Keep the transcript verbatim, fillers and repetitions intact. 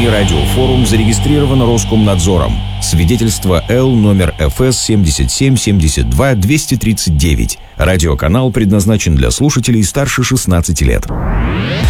Внутренний радиофорум зарегистрирован Роскомнадзором. Свидетельство Л номер эф эс семьдесят семь семьдесят два двести тридцать девять. Радиоканал предназначен для слушателей старше шестнадцати лет.